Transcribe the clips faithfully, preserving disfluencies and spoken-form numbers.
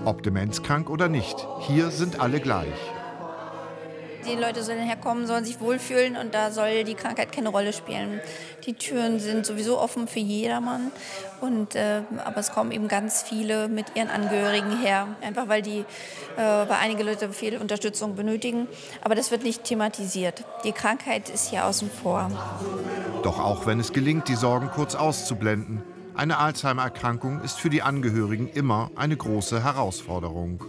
Ob demenzkrank oder nicht, hier sind alle gleich. Die Leute sollen herkommen, sollen sich wohlfühlen und da soll die Krankheit keine Rolle spielen. Die Türen sind sowieso offen für jedermann, und, äh, aber es kommen eben ganz viele mit ihren Angehörigen her, einfach weil, die, äh, weil einige Leute viel Unterstützung benötigen. Aber das wird nicht thematisiert. Die Krankheit ist hier außen vor. Doch auch wenn es gelingt, die Sorgen kurz auszublenden, eine Alzheimer-Erkrankung ist für die Angehörigen immer eine große Herausforderung.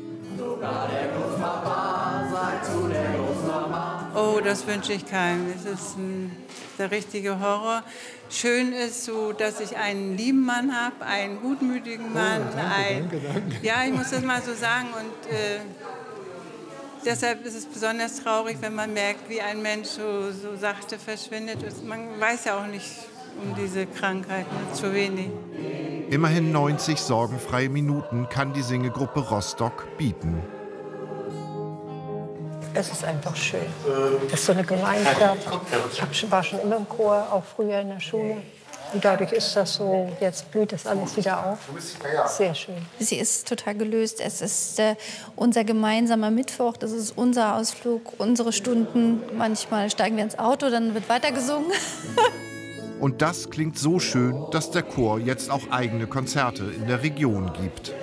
Oh, das wünsche ich keinem. Es ist ein, der richtige Horror. Schön ist so, dass ich einen lieben Mann habe, einen gutmütigen Mann. Oh, danke, ein, danke, danke. Ja, ich muss das mal so sagen. Und äh, deshalb ist es besonders traurig, wenn man merkt, wie ein Mensch so, so sachte verschwindet. Man weiß ja auch nicht um diese Krankheit, zu wenig. Immerhin neunzig sorgenfreie Minuten kann die Singegruppe Rostock bieten. Es ist einfach schön. Das ist so eine Gemeinschaft. Ich hab, war schon immer im Chor, auch früher in der Schule. Und dadurch ist das so, jetzt blüht das alles wieder auf. Sehr schön. Sie ist total gelöst. Es ist äh, unser gemeinsamer Mittwoch, das ist unser Ausflug, unsere Stunden. Manchmal steigen wir ins Auto, dann wird weiter gesungen. Und das klingt so schön, dass der Chor jetzt auch eigene Konzerte in der Region gibt.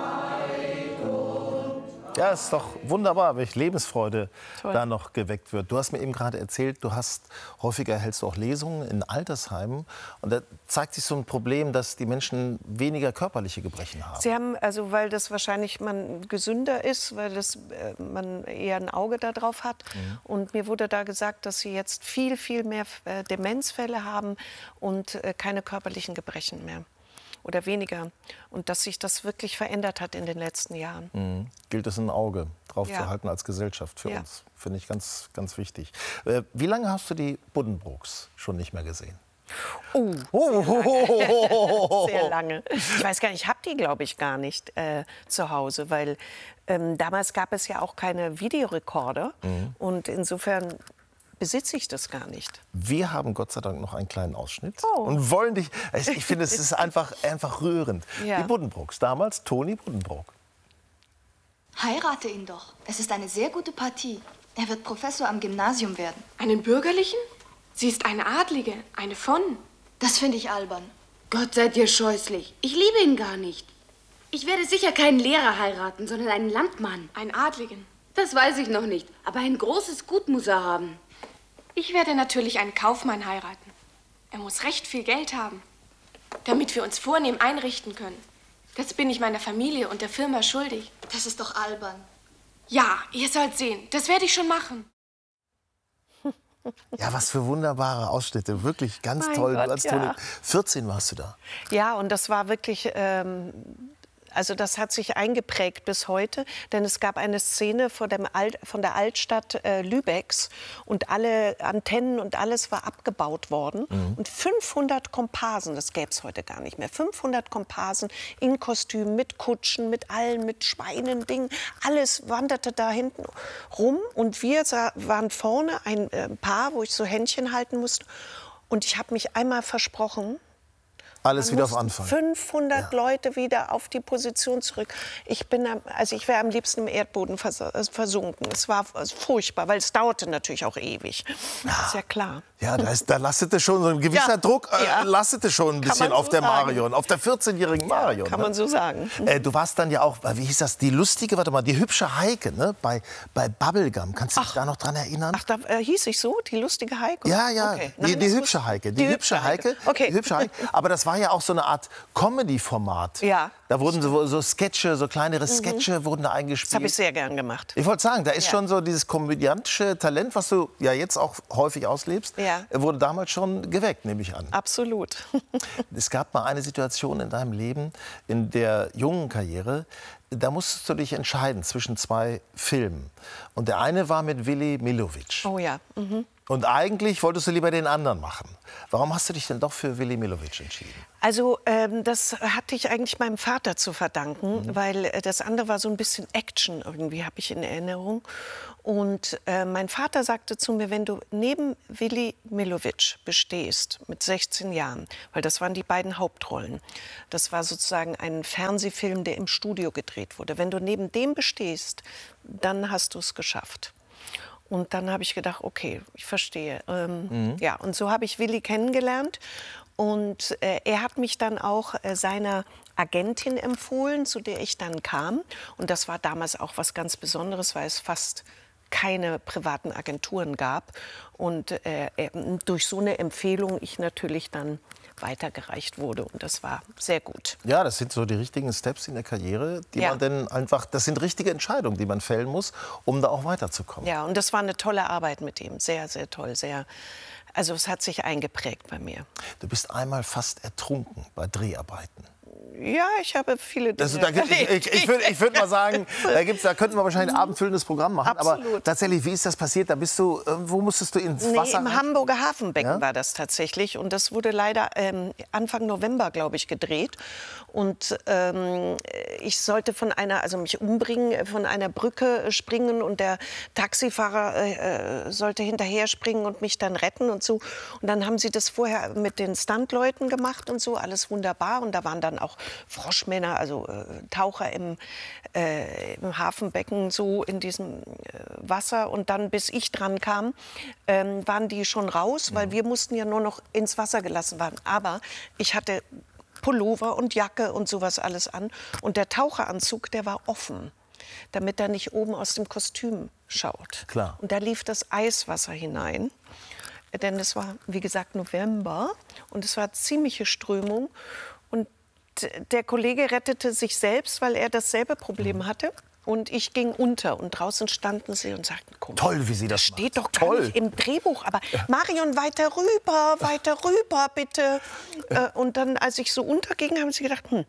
Ja, es ist doch wunderbar, welche Lebensfreude Toll. da noch geweckt wird. Du hast mir eben gerade erzählt, du hast häufiger hältst du auch Lesungen in Altersheimen. Und da zeigt sich so ein Problem, dass die Menschen weniger körperliche Gebrechen haben. Sie haben, also weil das wahrscheinlich man gesünder ist, weil das, äh, man eher ein Auge darauf hat. Mhm. Und mir wurde da gesagt, dass sie jetzt viel, viel mehr äh, Demenzfälle haben und äh, keine körperlichen Gebrechen mehr. Oder weniger. Und dass sich das wirklich verändert hat in den letzten Jahren. Mhm. Gilt es ein Auge drauf Ja. zu halten als Gesellschaft für Ja. uns. Finde ich ganz, ganz wichtig. Äh, wie lange hast du die Buddenbrooks schon nicht mehr gesehen? Oh, Oh, sehr lange. Sehr lange. Ich weiß gar nicht, ich habe die, glaube ich, gar nicht äh, zu Hause, weil ähm, damals gab es ja auch keine Videorekorder. Mhm. Und insofern besitze ich das gar nicht. Wir haben Gott sei Dank noch einen kleinen Ausschnitt Oh. und wollen dich. Ich finde, es ist einfach, einfach rührend. Ja. Die Buddenbrooks, damals Toni Buddenbrook. Heirate ihn doch. Es ist eine sehr gute Partie. Er wird Professor am Gymnasium werden. Einen bürgerlichen? Sie ist eine Adlige, eine von. Das finde ich albern. Gott sei dir scheußlich. Ich liebe ihn gar nicht. Ich werde sicher keinen Lehrer heiraten, sondern einen Landmann. Einen Adligen. Das weiß ich noch nicht, aber ein großes Gut muss er haben. Ich werde natürlich einen Kaufmann heiraten. Er muss recht viel Geld haben, damit wir uns vornehm einrichten können. Das bin ich meiner Familie und der Firma schuldig. Das ist doch albern. Ja, ihr sollt sehen. Das werde ich schon machen. Ja, was für wunderbare Ausschnitte. Wirklich ganz Mein toll. Gott, Du als ja. Toni. vierzehn warst du da. Ja, und das war wirklich, ähm, also das hat sich eingeprägt bis heute, denn es gab eine Szene von, dem Alt, von der Altstadt äh, Lübecks und alle Antennen und alles war abgebaut worden. Mhm. Und fünfhundert Komparsen, das gäbe es heute gar nicht mehr, fünfhundert Komparsen in Kostümen, mit Kutschen, mit allen, mit Schweinen, Dingen, alles wanderte da hinten rum. Und wir sah, waren vorne ein äh, Paar, wo ich so Händchen halten musste. Und ich habe mich einmal versprochen, Alles man wieder auf mussten Anfang. fünfhundert Ja. Leute wieder auf die Position zurück. Ich bin, am- also ich wäre am liebsten im Erdboden vers äh, versunken. Es war also furchtbar, weil es dauerte natürlich auch ewig. Ist ja klar. Ja, da, ist, da lastete schon so ein gewisser Ja. Druck, äh, Ja. lastete schon ein Kann bisschen man auf so der sagen. Marion, auf der vierzehnjährigen Marion. Kann ne? man so sagen. Äh, du warst dann ja auch, wie hieß das, die lustige, warte mal, die hübsche Heike, ne? bei, bei Bubblegum. Kannst du dich da noch dran erinnern? Ach, da äh, hieß ich so, die lustige Heike? Ja, ja, Okay. die, Nein, die das hübsche wusste- Heike. Die, hübsche Heike. Okay. Die hübsche Heike. Aber das war ja auch so eine Art Comedy-Format. Ja. Da wurden so, so Sketche, so kleinere Sketche wurden da eingespielt. Das habe ich sehr gern gemacht. Ich wollte sagen, da ist Ja. schon so dieses komödiantische Talent, was du ja jetzt auch häufig auslebst, Ja. wurde damals schon geweckt, nehme ich an. Absolut. Es gab mal eine Situation in deinem Leben, in der jungen Karriere, da musstest du dich entscheiden zwischen zwei Filmen. Und der eine war mit Willy Milovic. Oh ja. Mhm. Und eigentlich wolltest du lieber den anderen machen. Warum hast du dich denn doch für Willy Milovic entschieden? Also ähm, das hatte ich eigentlich meinem Vater zu verdanken, Mhm. weil äh, das andere war so ein bisschen Action irgendwie, habe ich in Erinnerung. Und äh, mein Vater sagte zu mir, wenn du neben Willy Millowitsch bestehst mit sechzehn Jahren, weil das waren die beiden Hauptrollen, das war sozusagen ein Fernsehfilm, der im Studio gedreht wurde. Wenn du neben dem bestehst, dann hast du es geschafft. Und dann habe ich gedacht, okay, ich verstehe. Ähm, Mhm. Ja, und so habe ich Willy kennengelernt. Und äh, er hat mich dann auch äh, seiner Agentin empfohlen, zu der ich dann kam. Und das war damals auch was ganz Besonderes, weil es fast keine privaten Agenturen gab. Und äh, äh, durch so eine Empfehlung ich natürlich dann weitergereicht wurde. Und das war sehr gut. Ja, das sind so die richtigen Steps in der Karriere, die Ja. man dann einfach, das sind richtige Entscheidungen, die man fällen muss, um da auch weiterzukommen. Ja, und das war eine tolle Arbeit mit ihm. Sehr, sehr toll. Sehr, also es hat sich eingeprägt bei mir. Du bist einmal fast ertrunken bei Dreharbeiten. Ja, ich habe viele Dinge Also, da gibt, ich ich, ich würde ich würd mal sagen, da, gibt's, da könnten wir wahrscheinlich ein abendfüllendes Programm machen. Aber Absolut. tatsächlich, wie ist das passiert? Da bist du, äh, wo musstest du ins Nee, Wasser? im rein? Hamburger Hafenbecken Ja? war das tatsächlich. Und das wurde leider ähm, Anfang November, glaube ich, gedreht. Und ähm, ich sollte von einer, also mich umbringen, von einer Brücke springen. Und der Taxifahrer äh, sollte hinterher springen und mich dann retten und so. Und dann haben sie das vorher mit den Stuntleuten gemacht und so. Alles wunderbar. Und da waren dann auch Froschmänner, also äh, Taucher im, äh, im Hafenbecken, so in diesem äh, Wasser. Und dann, bis ich dran kam, ähm, waren die schon raus, weil wir mussten ja nur noch ins Wasser gelassen werden. Aber ich hatte Pullover und Jacke und sowas alles an. Und der Taucheranzug, der war offen, damit er nicht oben aus dem Kostüm schaut. Klar. Und da lief das Eiswasser hinein. Denn es war, wie gesagt, November und es war ziemliche Strömung. Und der Kollege rettete sich selbst, weil er dasselbe Problem hatte. Und ich ging unter. Und draußen standen sie und sagten, komm, Toll, wie sie das steht macht. doch gar Toll. nicht im Drehbuch. Aber Marion, weiter rüber, weiter rüber, bitte. Äh, Und dann, als ich so unterging, haben sie gedacht, hm,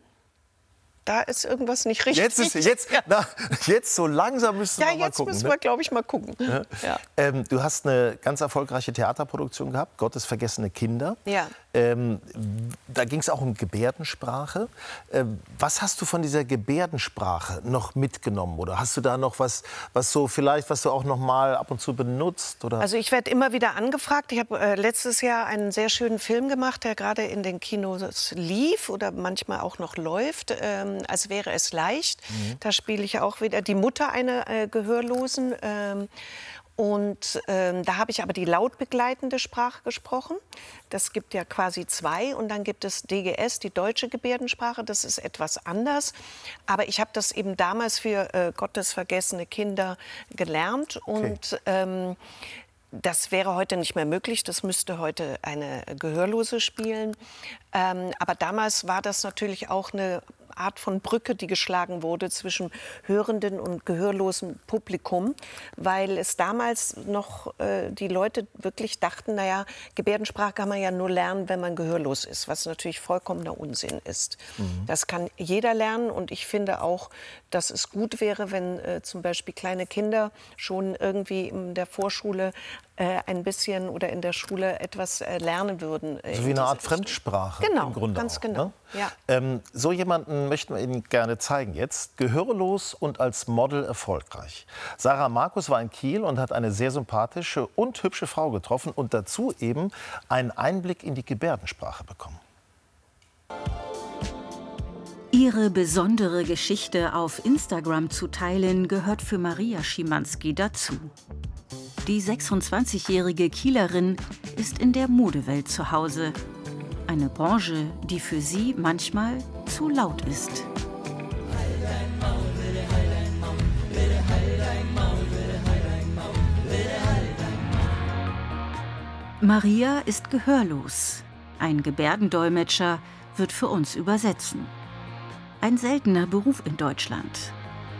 da ist irgendwas nicht richtig. Jetzt, ist, jetzt, ja. na, jetzt so langsam müssen Ja, wir mal jetzt gucken. müssen ne? wir, glaube ich, mal gucken. Ja. Ja. Ähm, du hast eine ganz erfolgreiche Theaterproduktion gehabt, Gottes vergessene Kinder. Ja. Ähm, da ging es auch um Gebärdensprache. Ähm, was hast du von dieser Gebärdensprache noch mitgenommen? Oder hast du da noch was, was so vielleicht, was du auch noch mal ab und zu benutzt? Oder? Also ich werde immer wieder angefragt. Ich habe äh, letztes Jahr einen sehr schönen Film gemacht, der gerade in den Kinos lief oder manchmal auch noch läuft. Ähm, als wäre es leicht. Mhm. Da spiele ich auch wieder die Mutter einer äh, Gehörlosen. Ähm, Und ähm, da habe ich aber die lautbegleitende Sprache gesprochen. Das gibt ja quasi zwei. Und dann gibt es D G S, die deutsche Gebärdensprache. Das ist etwas anders. Aber ich habe das eben damals für äh, Gottes vergessene Kinder gelernt. Und okay. ähm, das wäre heute nicht mehr möglich. Das müsste heute eine Gehörlose spielen. Ähm, aber damals war das natürlich auch eine Art von Brücke, die geschlagen wurde zwischen hörenden und gehörlosem Publikum, weil es damals noch äh, die Leute wirklich dachten, naja, Gebärdensprache kann man ja nur lernen, wenn man gehörlos ist, was natürlich vollkommener Unsinn ist. Mhm. Das kann jeder lernen und ich finde auch, dass es gut wäre, wenn äh, zum Beispiel kleine Kinder schon irgendwie in der Vorschule äh, ein bisschen oder in der Schule etwas äh, lernen würden. Äh, so wie eine Art Fremdsprache genau, im Grunde ganz auch, genau. Ne? Ja. Ähm, so jemanden möchten wir Ihnen gerne zeigen jetzt. Gehörlos und als Model erfolgreich. Sarah Markus war in Kiel und hat eine sehr sympathische und hübsche Frau getroffen und dazu eben einen Einblick in die Gebärdensprache bekommen. Ihre besondere Geschichte auf Instagram zu teilen, gehört für Maria Schimanski dazu. Die sechsundzwanzigjährige Kielerin ist in der Modewelt zu Hause. Eine Branche, die für sie manchmal zu laut ist. Maria ist gehörlos. Ein Gebärdendolmetscher wird für uns übersetzen. Ein seltener Beruf in Deutschland.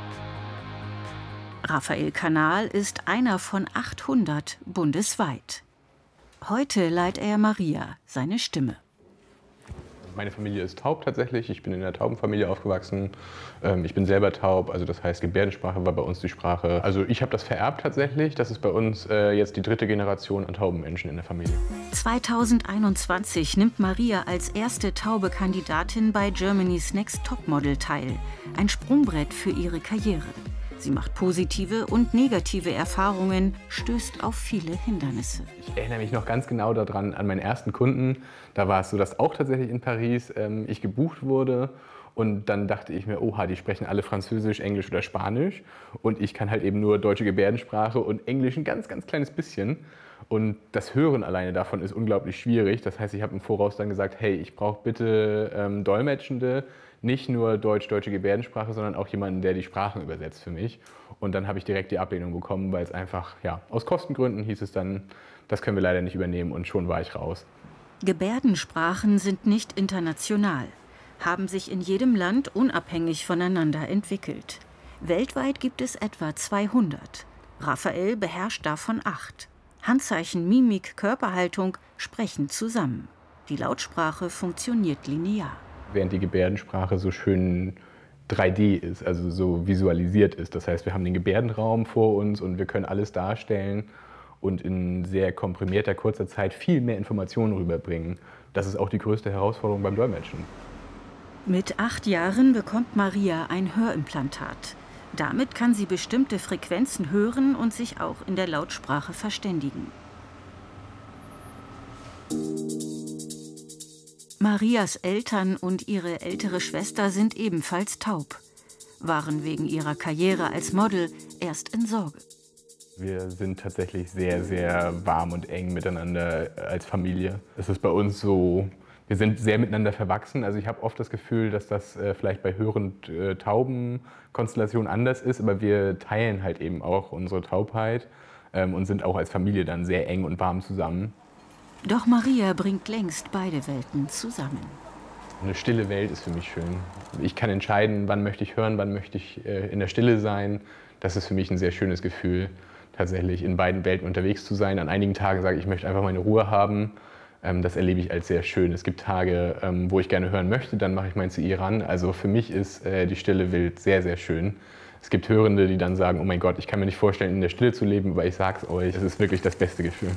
Raphael Kanal ist einer von achthundert bundesweit. Heute leiht er Maria seine Stimme. Meine Familie ist taub tatsächlich. Ich bin in einer Taubenfamilie aufgewachsen. Ähm, ich bin selber taub, also das heißt, Gebärdensprache war bei uns die Sprache. Also ich habe das vererbt tatsächlich. Das ist bei uns äh, jetzt die dritte Generation an tauben Menschen in der Familie. zweitausendeinundzwanzig nimmt Maria als erste taube Kandidatin bei Germany's Next Topmodel teil. Ein Sprungbrett für ihre Karriere. Sie macht positive und negative Erfahrungen, stößt auf viele Hindernisse. Ich erinnere mich noch ganz genau daran, an meinen ersten Kunden. Da war es so, dass auch tatsächlich in Paris ähm, ich gebucht wurde. Und dann dachte ich mir, oha, die sprechen alle Französisch, Englisch oder Spanisch. Und ich kann halt eben nur deutsche Gebärdensprache und Englisch ein ganz, ganz kleines bisschen. Und das Hören alleine davon ist unglaublich schwierig. Das heißt, ich habe im Voraus dann gesagt, hey, ich brauche bitte ähm, Dolmetschende. Nicht nur Deutsch-deutsche Gebärdensprache, sondern auch jemanden, der die Sprachen übersetzt für mich. Und dann habe ich direkt die Ablehnung bekommen, weil es einfach, ja, aus Kostengründen hieß es dann, das können wir leider nicht übernehmen und schon war ich raus. Gebärdensprachen sind nicht international, haben sich in jedem Land unabhängig voneinander entwickelt. Weltweit gibt es etwa zweihundert. Raphael beherrscht davon acht. Handzeichen, Mimik, Körperhaltung sprechen zusammen. Die Lautsprache funktioniert linear. Während die Gebärdensprache so schön drei D ist, also so visualisiert ist. Das heißt, wir haben den Gebärdenraum vor uns und wir können alles darstellen und in sehr komprimierter, kurzer Zeit viel mehr Informationen rüberbringen. Das ist auch die größte Herausforderung beim Dolmetschen. Mit acht Jahren bekommt Maria ein Hörimplantat. Damit kann sie bestimmte Frequenzen hören und sich auch in der Lautsprache verständigen. Marias Eltern und ihre ältere Schwester sind ebenfalls taub, waren wegen ihrer Karriere als Model erst in Sorge. Wir sind tatsächlich sehr, sehr warm und eng miteinander als Familie. Es ist bei uns so, wir sind sehr miteinander verwachsen. Also ich habe oft das Gefühl, dass das äh, vielleicht bei hörend äh, tauben Konstellationen anders ist, aber wir teilen halt eben auch unsere Taubheit ähm, und sind auch als Familie dann sehr eng und warm zusammen. Doch Maria bringt längst beide Welten zusammen. Eine stille Welt ist für mich schön. Ich kann entscheiden, wann möchte ich hören, wann möchte ich äh, in der Stille sein. Das ist für mich ein sehr schönes Gefühl, tatsächlich in beiden Welten unterwegs zu sein. An einigen Tagen sage ich, ich möchte einfach meine Ruhe haben. Ähm, das erlebe ich als sehr schön. Es gibt Tage, ähm, wo ich gerne hören möchte, dann mache ich mein C I ran. Also für mich ist äh, die stille Welt sehr, sehr schön. Es gibt Hörende, die dann sagen, oh mein Gott, ich kann mir nicht vorstellen, in der Stille zu leben, aber ich sage es euch, es ist wirklich das beste Gefühl.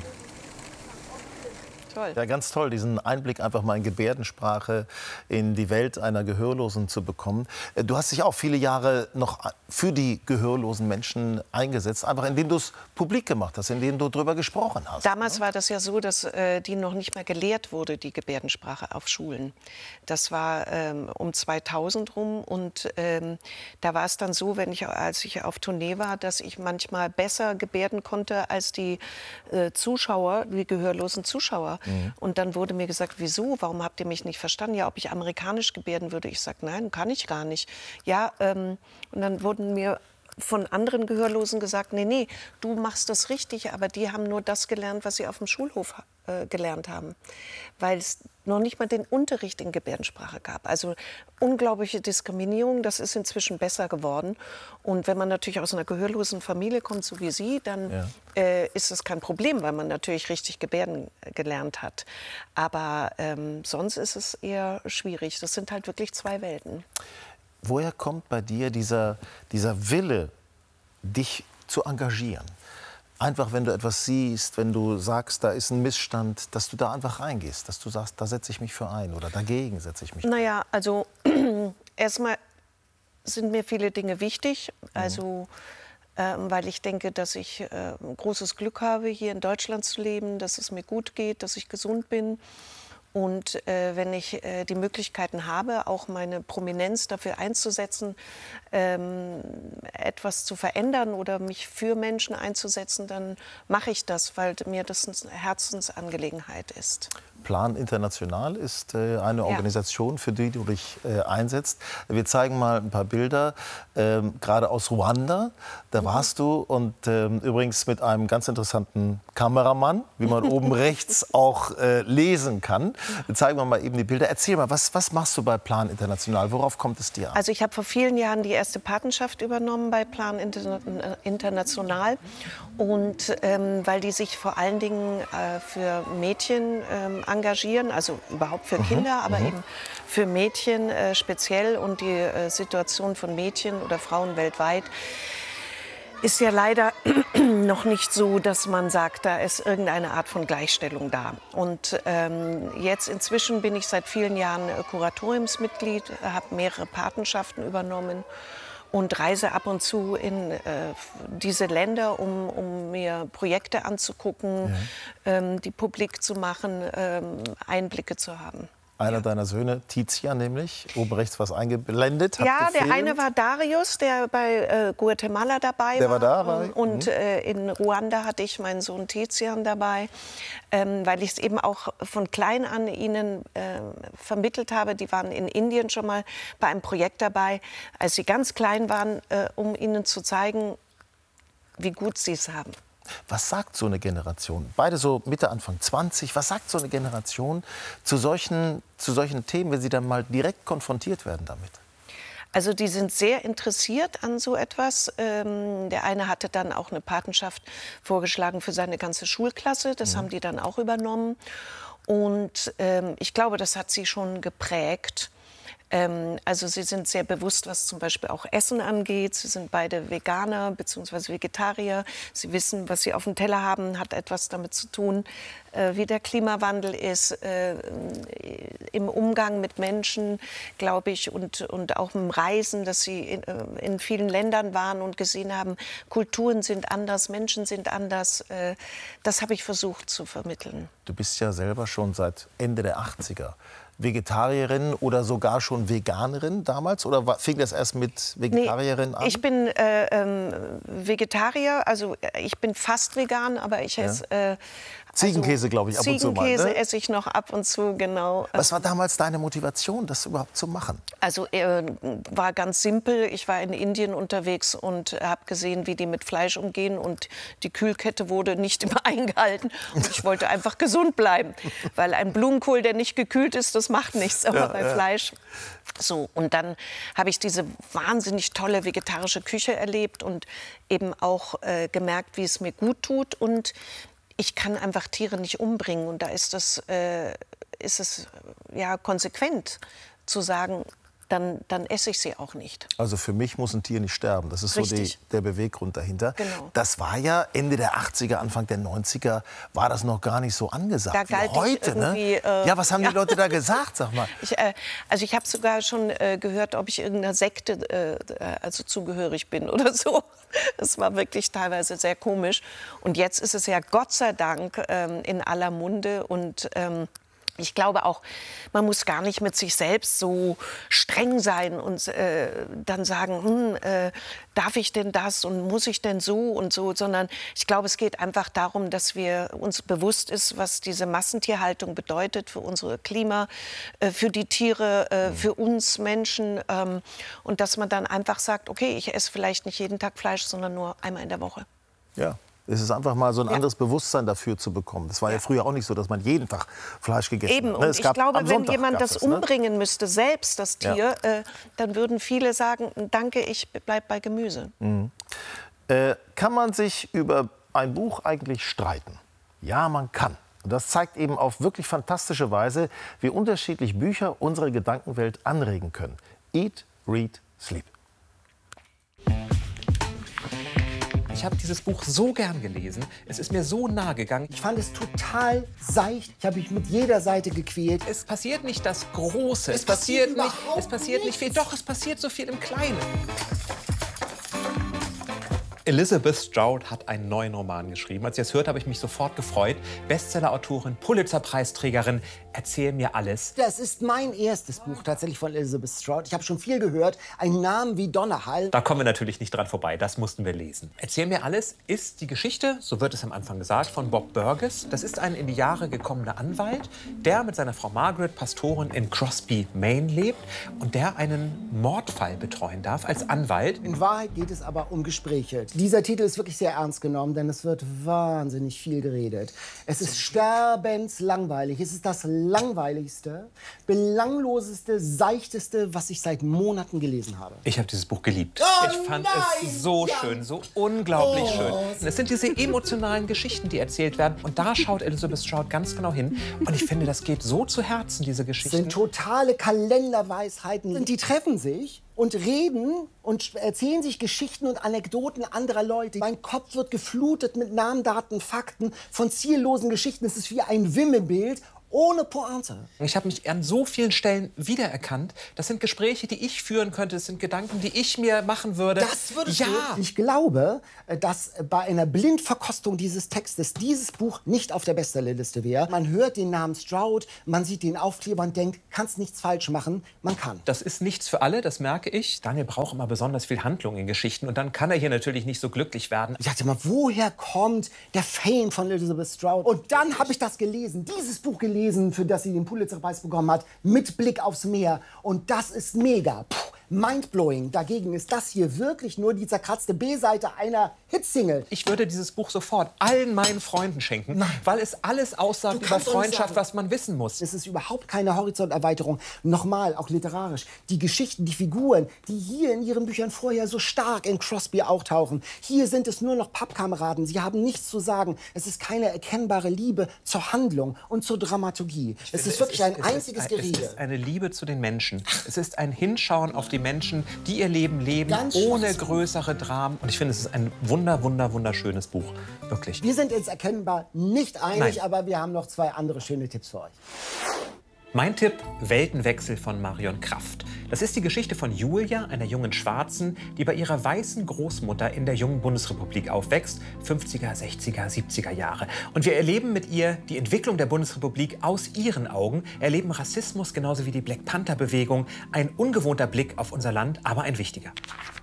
Toll. Ja, ganz toll, diesen Einblick einfach mal in Gebärdensprache, in die Welt einer Gehörlosen zu bekommen. Du hast dich auch viele Jahre noch für die gehörlosen Menschen eingesetzt, einfach indem du es publik gemacht hast, indem du darüber gesprochen hast. Damals war das ja so, dass äh, die noch nicht mehr gelehrt wurde, die Gebärdensprache auf Schulen. Das war ähm, um zweitausend rum und ähm, da war es dann so, wenn ich, als ich auf Tournee war, dass ich manchmal besser gebärden konnte als die äh, Zuschauer, die gehörlosen Zuschauer. Mhm. Und dann wurde mir gesagt, wieso, warum habt ihr mich nicht verstanden? Ja, ob ich amerikanisch gebärden würde. Ich sage, nein, kann ich gar nicht. Ja, ähm, und dann wurden mir von anderen Gehörlosen gesagt, nee, nee, du machst das richtig, aber die haben nur das gelernt, was sie auf dem Schulhof äh, gelernt haben. Weil es noch nicht mal den Unterricht in Gebärdensprache gab. Also unglaubliche Diskriminierung, das ist inzwischen besser geworden. Und wenn man natürlich aus einer gehörlosen Familie kommt, so wie Sie, dann ja. äh, ist das kein Problem, weil man natürlich richtig gebärden gelernt hat. Aber ähm, sonst ist es eher schwierig. Das sind halt wirklich zwei Welten. Woher kommt bei dir dieser, dieser Wille, dich zu engagieren? Einfach, wenn du etwas siehst, wenn du sagst, da ist ein Missstand, dass du da einfach reingehst, dass du sagst, da setze ich mich für ein oder dagegen setze ich mich. Naja, also erstmal sind mir viele Dinge wichtig. Also, äh, weil ich denke, dass ich äh, großes Glück habe, hier in Deutschland zu leben, dass es mir gut geht, dass ich gesund bin. Und äh, wenn ich äh, die Möglichkeiten habe, auch meine Prominenz dafür einzusetzen, ähm, etwas zu verändern oder mich für Menschen einzusetzen, dann mache ich das, weil mir das eine Herzensangelegenheit ist. Plan International ist äh, eine ja. Organisation, für die du dich äh, einsetzt. Wir zeigen mal ein paar Bilder, ähm, gerade aus Ruanda. Da mhm. warst du und ähm, übrigens mit einem ganz interessanten Kameramann, wie man oben rechts auch äh, lesen kann. Zeigen wir mal eben die Bilder. Erzähl mal, was, was machst du bei Plan International? Worauf kommt es dir an? Also ich habe vor vielen Jahren die erste Patenschaft übernommen bei Plan Inter International. Und ähm, weil die sich vor allen Dingen äh, für Mädchen ähm, engagieren, also überhaupt für Kinder, aber mhm. eben für Mädchen äh, speziell und die äh, Situation von Mädchen oder Frauen weltweit ist ja leider noch nicht so, dass man sagt, da ist irgendeine Art von Gleichstellung da. Und ähm, jetzt inzwischen bin ich seit vielen Jahren Kuratoriumsmitglied, habe mehrere Patenschaften übernommen und reise ab und zu in äh, diese Länder, um, um mir Projekte anzugucken, ja. ähm, die publik zu machen, ähm, Einblicke zu haben. Einer deiner Söhne, Tizian nämlich, oben rechts was eingeblendet, hat Ja, gefilmt. Der eine war Darius, der bei äh, Guatemala dabei der war. Der war da. Und, und äh, in Ruanda hatte ich meinen Sohn Tizian dabei, ähm, weil ich es eben auch von klein an ihnen äh, vermittelt habe. Die waren in Indien schon mal bei einem Projekt dabei, als sie ganz klein waren, äh, um ihnen zu zeigen, wie gut sie es haben. Was sagt so eine Generation, beide so Mitte, Anfang zwanzig, was sagt so eine Generation zu solchen, zu solchen Themen, wenn sie dann mal direkt konfrontiert werden damit? Also die sind sehr interessiert an so etwas. Ähm, der eine hatte dann auch eine Patenschaft vorgeschlagen für seine ganze Schulklasse. Das mhm. haben die dann auch übernommen. Und ähm, ich glaube, das hat sie schon geprägt. Ähm, also sie sind sehr bewusst, was zum Beispiel auch Essen angeht. Sie sind beide Veganer bzw. Vegetarier. Sie wissen, was sie auf dem Teller haben, hat etwas damit zu tun, äh, wie der Klimawandel ist, äh, im Umgang mit Menschen, glaube ich, und, und auch im Reisen, dass sie in, äh, in vielen Ländern waren und gesehen haben, Kulturen sind anders, Menschen sind anders. Äh, das habe ich versucht zu vermitteln. Du bist ja selber schon seit Ende der achtziger Vegetarierin oder sogar schon Veganerin damals? Oder war, fing das erst mit Vegetarierin nee, an? Ich bin äh, ähm, Vegetarier, also ich bin fast vegan, aber ich esse... Ja. Äh, Ziegenkäse, also, glaube ich, ab und zu mal. Ziegenkäse ne? esse ich noch ab und zu, genau. Was war damals deine Motivation, das überhaupt zu machen? Also äh, war ganz simpel. Ich war in Indien unterwegs und habe gesehen, wie die mit Fleisch umgehen. Und die Kühlkette wurde nicht immer eingehalten. Und ich wollte einfach gesund bleiben. Weil ein Blumenkohl, der nicht gekühlt ist, das macht nichts. Aber ja, bei ja. Fleisch... So, und dann habe ich diese wahnsinnig tolle vegetarische Küche erlebt und eben auch äh, gemerkt, wie es mir gut tut. Und ich kann einfach Tiere nicht umbringen. Und da ist, das, äh, ist es ja, konsequent zu sagen, dann, dann esse ich sie auch nicht. Also für mich muss ein Tier nicht sterben. Das ist Richtig. so die, der Beweggrund dahinter. Genau. Das war ja Ende der achtziger, Anfang der neunziger, war das noch gar nicht so angesagt da galt wie heute. Ne? Äh, ja, was haben ja. die Leute da gesagt, sag mal? Ich, äh, also ich habe sogar schon äh, gehört, ob ich irgendeiner Sekte äh, also zugehörig bin oder so. Das war wirklich teilweise sehr komisch. Und jetzt ist es ja Gott sei Dank ähm, in aller Munde und ähm, ich glaube auch, man muss gar nicht mit sich selbst so streng sein und äh, dann sagen, hm, äh, darf ich denn das und muss ich denn so und so, sondern ich glaube, es geht einfach darum, dass wir uns bewusst ist, was diese Massentierhaltung bedeutet für unser Klima, äh, für die Tiere, äh, für uns Menschen ähm, und dass man dann einfach sagt, okay, ich esse vielleicht nicht jeden Tag Fleisch, sondern nur einmal in der Woche. Ja. Es ist einfach mal so ein ja. anderes Bewusstsein dafür zu bekommen. Das war ja, ja früher auch nicht so, dass man jeden Tag Fleisch gegessen Eben. hat. Und es ich gab, glaube, wenn Sonntag jemand das, das ne? umbringen müsste, selbst das Tier, ja. äh, dann würden viele sagen, danke, ich bleib bei Gemüse. Mhm. Äh, kann man sich über ein Buch eigentlich streiten? Ja, man kann. Und das zeigt eben auf wirklich fantastische Weise, wie unterschiedlich Bücher unsere Gedankenwelt anregen können. Eat, Read, Sleep. Ich habe dieses Buch so gern gelesen. Es ist mir so nahe gegangen. Ich fand es total seicht. Ich habe mich mit jeder Seite gequält. Es passiert nicht das Große. Es, es passiert, passiert nicht. Es passiert nicht viel. Doch, es passiert so viel im Kleinen. Elizabeth Strout hat einen neuen Roman geschrieben. Als ich das hörte, habe ich mich sofort gefreut. Bestseller-Autorin, Pulitzer-Preisträgerin. Erzähl mir alles. Das ist mein erstes Buch tatsächlich von Elizabeth Strout. Ich habe schon viel gehört. Einen Namen wie Donnerhall. Da kommen wir natürlich nicht dran vorbei. Das mussten wir lesen. Erzähl mir alles ist die Geschichte, so wird es am Anfang gesagt, von Bob Burgess. Das ist ein in die Jahre gekommener Anwalt, der mit seiner Frau Margaret, Pastorin in Crosby, Maine lebt und der einen Mordfall betreuen darf als Anwalt. In Wahrheit geht es aber um Gespräche. Dieser Titel ist wirklich sehr ernst genommen, denn es wird wahnsinnig viel geredet. Es ist sterbenslangweilig. Es ist das langweiligste, belangloseste, seichteste, was ich seit Monaten gelesen habe. Ich habe dieses Buch geliebt. Oh, ich fand nein, es so ja. schön, so unglaublich Oh. schön. Und es sind diese emotionalen Geschichten, die erzählt werden. Und da schaut Elizabeth Strout ganz genau hin. Und ich finde, das geht so zu Herzen, diese Das Geschichten. sind totale Kalenderweisheiten. Die treffen sich und reden und erzählen sich Geschichten und Anekdoten anderer Leute. Mein Kopf wird geflutet mit Namen, Daten, Fakten von ziellosen Geschichten. Es ist wie ein Wimmelbild ohne Pointe. Ich habe mich an so vielen Stellen wiedererkannt. Das sind Gespräche, die ich führen könnte. Das sind Gedanken, die ich mir machen würde. Das würdest ja. du. Ich glaube, dass bei einer Blindverkostung dieses Textes dieses Buch nicht auf der Bestsellerliste wäre. Man hört den Namen Strout, man sieht den Aufkleber und denkt, kannst nichts falsch machen. Man kann. Das ist nichts für alle, das merke ich. Daniel braucht immer besonders viel Handlung in Geschichten. Und dann kann er hier natürlich nicht so glücklich werden. Ich dachte mal, woher kommt der Fame von Elizabeth Strout? Und dann habe ich das gelesen, dieses Buch gelesen, für das sie den Pulitzerpreis bekommen hat, mit Blick aufs Meer. Und das ist mega. Puh, mindblowing. Dagegen ist das hier wirklich nur die zerkratzte B-Seite einer Hitsingle. Ich würde dieses Buch sofort allen meinen Freunden schenken, Nein. weil es alles aussagt über kannst doch nicht Freundschaft, sagen. was man wissen muss. Es ist überhaupt keine Horizonterweiterung. Nochmal, auch literarisch. Die Geschichten, die Figuren, die hier in ihren Büchern vorher so stark in Crosby auftauchen. Hier sind es nur noch Pappkameraden. Sie haben nichts zu sagen. Es ist keine erkennbare Liebe zur Handlung und zur Dramaturgie. Es finde, ist wirklich es ein es einziges ist, Gerede. Es ist eine Liebe zu den Menschen. Es ist ein Hinschauen auf die Menschen, die ihr Leben leben, Ganz ohne schwarz. größere Dramen. Und ich finde, es ist ein wunder, wunder, wunderschönes Buch. Wirklich. Wir sind uns erkennbar nicht einig, Nein. aber wir haben noch zwei andere schöne Tipps für euch. Mein Tipp, Weltenwechsel von Marion Kraft. Das ist die Geschichte von Julia, einer jungen Schwarzen, die bei ihrer weißen Großmutter in der jungen Bundesrepublik aufwächst, fünfziger, sechziger, siebziger Jahre. Und wir erleben mit ihr die Entwicklung der Bundesrepublik aus ihren Augen, erleben Rassismus genauso wie die Black Panther-Bewegung. Ein ungewohnter Blick auf unser Land, aber ein wichtiger.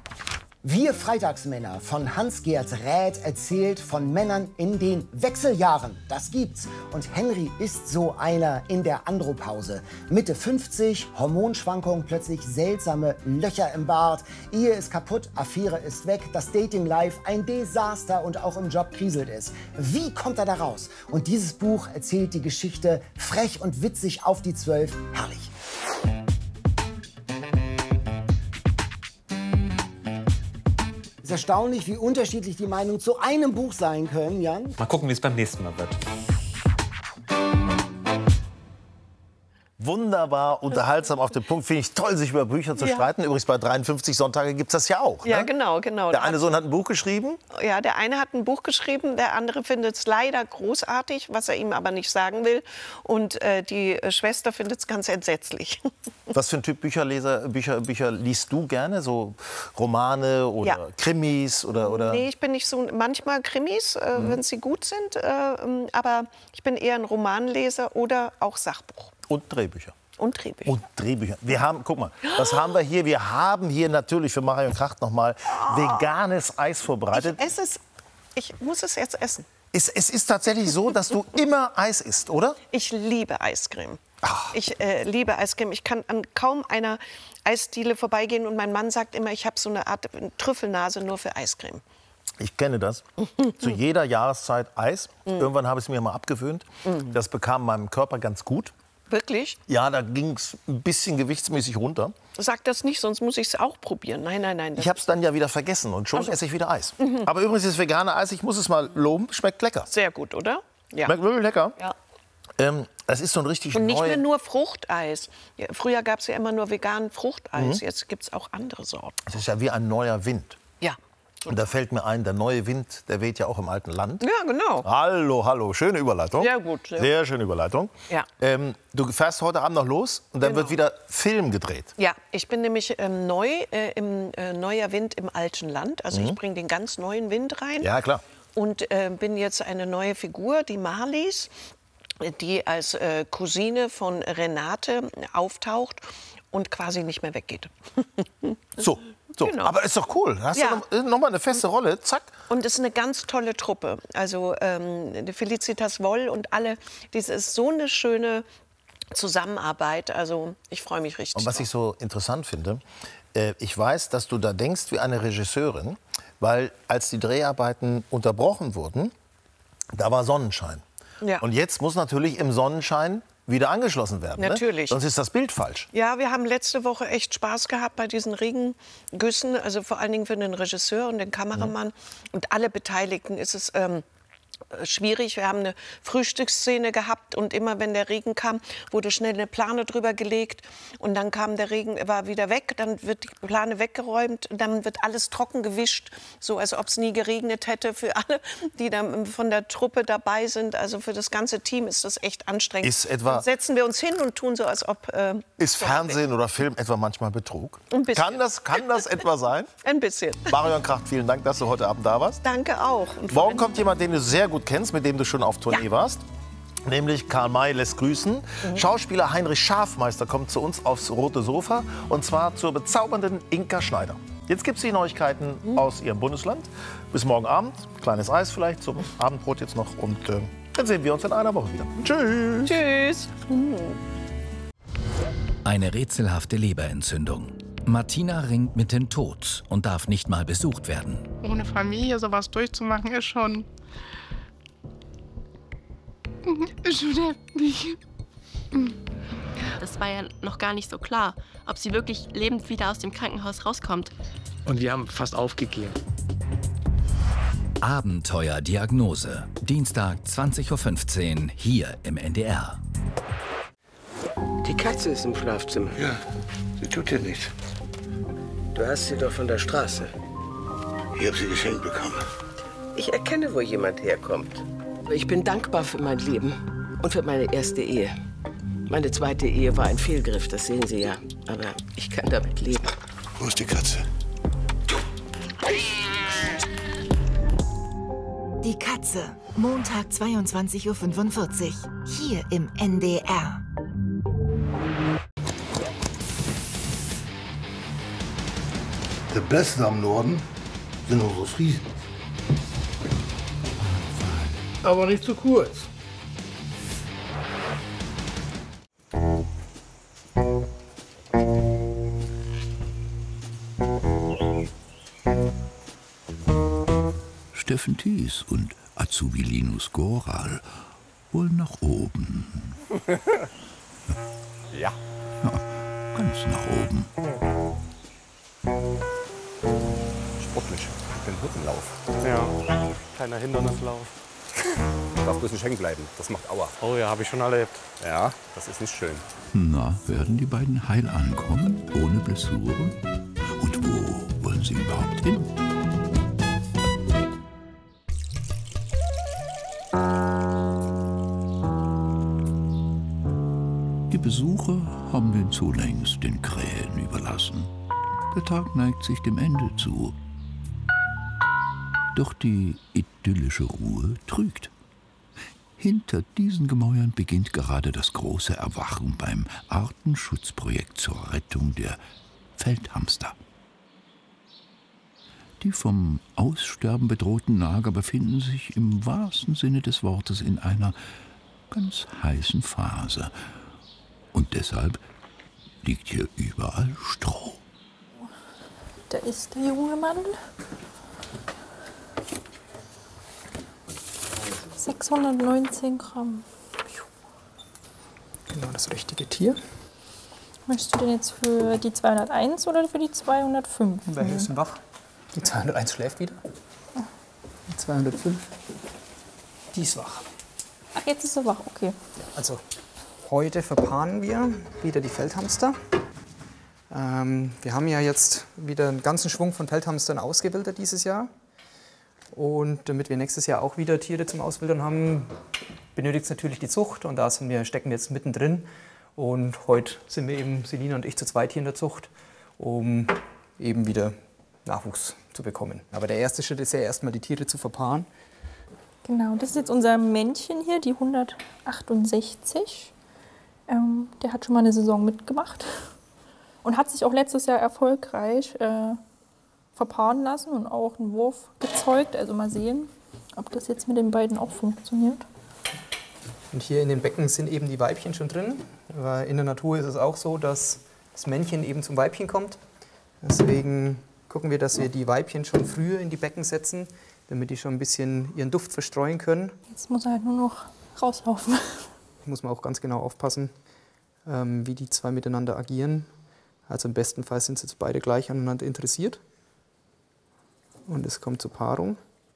Wir Freitagsmänner von Hans-Gerd Räth erzählt von Männern in den Wechseljahren. Das gibt's. Und Henry ist so einer in der Andropause. Mitte fünfzig, Hormonschwankungen, plötzlich seltsame Löcher im Bart. Ehe ist kaputt, Affäre ist weg, das Dating-Life ein Desaster und auch im Job kriselt es. Wie kommt er da raus? Und dieses Buch erzählt die Geschichte frech und witzig auf die Zwölf. Herrlich. Es ist erstaunlich, wie unterschiedlich die Meinungen zu einem Buch sein können, Jan. Mal gucken, wie es beim nächsten Mal wird. Wunderbar, unterhaltsam auf den Punkt. Finde ich toll, sich über Bücher zu Ja. streiten. Übrigens bei dreiundfünfzig Sonntage gibt es das ja auch. Ja, ne? genau, genau. Der eine Sohn hat ein Buch geschrieben. Ja, der eine hat ein Buch geschrieben, der andere findet es leider großartig, was er ihm aber nicht sagen will. Und äh, die äh, Schwester findet es ganz entsetzlich. Was für ein Typ Bücherleser, Bücher, Bücher liest du gerne? So Romane oder Ja. Krimis oder, oder? Nee, ich bin nicht so, manchmal Krimis, äh, Mhm. wenn sie gut sind, äh, ähm, aber ich bin eher ein Romanleser oder auch Sachbuch Und Drehbücher. und Drehbücher. Und Drehbücher. Wir haben, guck mal, was haben wir hier? Wir haben hier natürlich für Marion Kracht noch mal veganes Eis vorbereitet. Ich esse es, ich muss es jetzt essen. Es, es ist tatsächlich so, dass du immer Eis isst, oder? Ich liebe Eiscreme. Ich äh, liebe Eiscreme. Ich kann an kaum einer Eisdiele vorbeigehen und mein Mann sagt immer, ich habe so eine Art Trüffelnase nur für Eiscreme. Ich kenne das. Zu jeder Jahreszeit Eis. Irgendwann habe ich es mir mal abgewöhnt. Das bekam meinem Körper ganz gut. Wirklich? Ja, da ging es ein bisschen gewichtsmäßig runter. Sag das nicht, sonst muss ich es auch probieren. Nein, nein, nein. Ich habe es dann ja wieder vergessen und schon Ach so. esse ich wieder Eis. Mhm. Aber übrigens ist vegane Eis, ich muss es mal loben, schmeckt lecker. Sehr gut, oder? Ja. Schmeckt wirklich lecker. Ja. Ähm, das ist so ein richtig Und nicht neu... mehr nur Fruchteis. Ja, früher gab es ja immer nur veganen Fruchteis. Mhm. Jetzt gibt es auch andere Sorten. Es ist ja wie ein neuer Wind. Ja. Und da fällt mir ein, der neue Wind, der weht ja auch im alten Land. Ja, genau. Hallo, hallo, schöne Überleitung. Sehr gut, sehr Sehr schöne Überleitung. Ja. Ähm, du fährst heute Abend noch los und dann Genau. wird wieder Film gedreht. Ja, ich bin nämlich ähm, neu äh, im äh, Neuer Wind im alten Land. Also Mhm. ich bringe den ganz neuen Wind rein. Ja, klar. Und äh, bin jetzt eine neue Figur, die Marlies, die als äh, Cousine von Renate auftaucht und quasi nicht mehr weggeht. So, so. Genau. Aber ist doch cool. Hast Ja. du noch, noch mal eine feste Rolle, zack. Und es ist eine ganz tolle Truppe. Also ähm, die Felicitas Woll und alle. Das ist so eine schöne Zusammenarbeit. Also ich freue mich richtig. Und was drauf. ich so interessant finde, äh, ich weiß, dass du da denkst wie eine Regisseurin, weil als die Dreharbeiten unterbrochen wurden, da war Sonnenschein. Ja. Und jetzt muss natürlich im Sonnenschein wieder angeschlossen werden. Natürlich. Ne? Sonst ist das Bild falsch. Ja, wir haben letzte Woche echt Spaß gehabt bei diesen Regengüssen. Also vor allen Dingen für den Regisseur und den Kameramann. Ja. Und alle Beteiligten ist es ähm, schwierig. Wir haben eine Frühstücksszene gehabt und immer, wenn der Regen kam, wurde schnell eine Plane drüber gelegt und dann kam der Regen, war wieder weg, dann wird die Plane weggeräumt und dann wird alles trocken gewischt, so als ob es nie geregnet hätte für alle, die dann von der Truppe dabei sind. Also für das ganze Team ist das echt anstrengend. Ist etwa, dann setzen wir uns hin und tun so, als ob... Äh, ist Fernsehen oder Film etwa manchmal Betrug? Ein bisschen. Kann das, kann das etwa sein? Ein bisschen. Marion Kracht, vielen Dank, dass du heute Abend da warst. Danke auch. Und morgen kommt jemand, den du sehr gut kennst, mit dem du schon auf Tournee ja. warst. Nämlich Karl May lässt grüßen. Mhm. Schauspieler Heinrich Schafmeister kommt zu uns aufs rote Sofa. Und zwar zur bezaubernden Inka Schneider. Jetzt gibt es die Neuigkeiten mhm. aus ihrem Bundesland. Bis morgen Abend. Kleines Eis vielleicht zum Abendbrot jetzt noch. Und äh, dann sehen wir uns in einer Woche wieder. Tschüss. Tschüss. Mhm. Eine rätselhafte Leberentzündung. Martina ringt mit dem Tod und darf nicht mal besucht werden. Ohne Familie sowas durchzumachen, ist schon... ist schon heftig. Das war ja noch gar nicht so klar, ob sie wirklich lebend wieder aus dem Krankenhaus rauskommt. Und wir haben fast aufgegeben. Abenteuerdiagnose. Dienstag zwanzig Uhr fünfzehn hier im N D R. Die Katze ist im Schlafzimmer. Ja, sie tut dir nichts. Du hast sie doch von der Straße. Ich habe sie geschenkt bekommen. Ich erkenne, wo jemand herkommt. Ich bin dankbar für mein Leben und für meine erste Ehe. Meine zweite Ehe war ein Fehlgriff, das sehen Sie ja. Aber ich kann damit leben. Wo ist die Katze? Die Katze, Montag zweiundzwanzig Uhr fünfundvierzig, hier im N D R. Der Beste am Norden sind unsere Friesen. Aber nicht zu kurz. Steffen Thies und Azubi Linus Goral wollen nach oben. Ja. Na, ganz nach oben. Sportlich, den Hürdenlauf. Ja, kleiner Hindernislauf. Du darfst bloß nicht hängen bleiben, das macht Aua. Oh ja, habe ich schon erlebt. Ja, das ist nicht schön. Na, werden die beiden heil ankommen, ohne Blessuren? Und wo wollen sie überhaupt hin? Die Besucher haben den Zoo längst den Krähen überlassen. Der Tag neigt sich dem Ende zu. Doch die idyllische Ruhe trügt. Hinter diesen Gemäuern beginnt gerade das große Erwachen beim Artenschutzprojekt zur Rettung der Feldhamster. Die vom Aussterben bedrohten Nager befinden sich im wahrsten Sinne des Wortes in einer ganz heißen Phase. Und deshalb liegt hier überall Stroh. Da ist der junge Mann. sechshundertneunzehn Gramm. Genau das richtige Tier. Möchtest du denn jetzt für die zweihunderteins oder für die zweihundertfünf? Welche ist denn wach? Die zweihunderteins schläft wieder. Die zweihundertfünf, die ist wach. Ach, jetzt ist sie wach, okay. Also, heute verpaaren wir wieder die Feldhamster. Ähm, wir haben ja jetzt wieder einen ganzen Schwung von Feldhamstern ausgebildet dieses Jahr. Und damit wir nächstes Jahr auch wieder Tiere zum Auswildern haben, benötigt es natürlich die Zucht. Und da sind wir, stecken wir jetzt mittendrin. Und heute sind wir eben, Selina und ich, zu zweit hier in der Zucht, um eben wieder Nachwuchs zu bekommen. Aber der erste Schritt ist ja erstmal, die Tiere zu verpaaren. Genau, das ist jetzt unser Männchen hier, die hundertachtundsechzig. Ähm, der hat schon mal eine Saison mitgemacht und hat sich auch letztes Jahr erfolgreich äh, verpaaren lassen und auch einen Wurf gezeugt. Also mal sehen, ob das jetzt mit den beiden auch funktioniert. Und hier in den Becken sind eben die Weibchen schon drin. Aber in der Natur ist es auch so, dass das Männchen eben zum Weibchen kommt. Deswegen gucken wir, dass wir die Weibchen schon früher in die Becken setzen, damit die schon ein bisschen ihren Duft verstreuen können. Jetzt muss er halt nur noch rauslaufen. muss man auch ganz genau aufpassen, ähm, wie die zwei miteinander agieren. Also im besten Fall sind sie jetzt beide gleich aneinander interessiert. Und es kommt zur Paarung.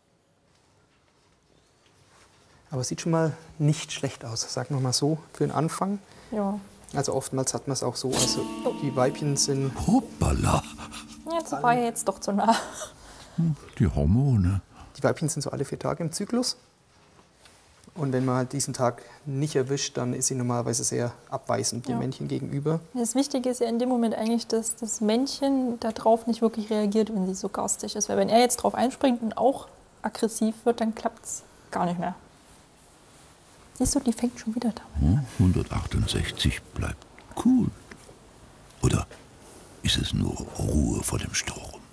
Aber es sieht schon mal nicht schlecht aus, sagen wir mal so, für den Anfang. Ja. Also oftmals hat man es auch so, also die Weibchen sind... Hoppala! Jetzt war ja jetzt doch zu nah. Die Hormone. Die Weibchen sind so alle vier Tage im Zyklus. Und wenn man halt diesen Tag nicht erwischt, dann ist sie normalerweise sehr abweisend dem Ja. Männchen gegenüber. Das Wichtige ist ja in dem Moment eigentlich, dass das Männchen darauf nicht wirklich reagiert, wenn sie so garstig ist. Weil wenn er jetzt drauf einspringt und auch aggressiv wird, dann klappt es gar nicht mehr. Siehst du, die fängt schon wieder da. Hm, hundertachtundsechzig bleibt cool. Oder ist es nur Ruhe vor dem Sturm?